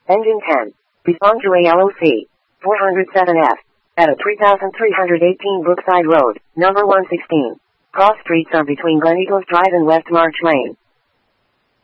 Engine 10. Respond to ALOC. 407F. At 3318 Brookside Road, number 116. Cross streets are between Glen Eagles Drive and West March Lane.